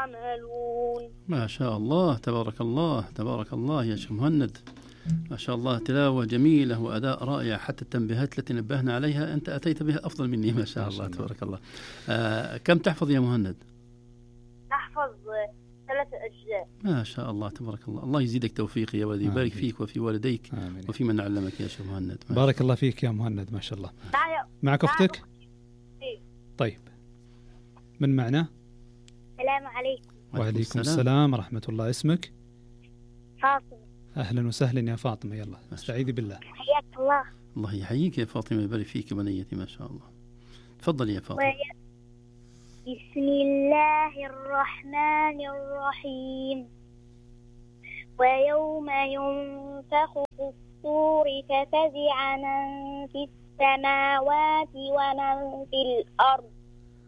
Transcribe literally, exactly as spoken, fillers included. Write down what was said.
تعملون. ما شاء الله، تبارك الله تبارك الله يا شيخ مهند، ما شاء الله، تلاوة جميلة وأداء رائع، حتى التنبيهات التي نبهنا عليها أنت أتيت بها أفضل مني، ما شاء الله تبارك الله. آه كم تحفظ يا مهند؟ أحفظ ثلاثة أجزاء. ما شاء الله تبارك الله، الله يزيدك توفيق يا ولدي، يبارك فيك وفي والديك آمين. وفي من علمك يا شيخ مهند. بارك الله فيك يا مهند، ما شاء الله. معك أختك؟ طيب، من معنا؟ السلام عليكم. وعليكم السلام ورحمة الله. اسمك؟ فاطمة. أهلا وسهلا يا فاطمة، يلا استعيذي بالله. حياك الله. الله يحييك يا فاطمة، يبارك فيك يا بنيتي، ما شاء الله. تفضل يا فاطمة. وي... بسم الله الرحمن الرحيم. ويوم ينفخ في الصور ففزع من في السماوات ومن في الأرض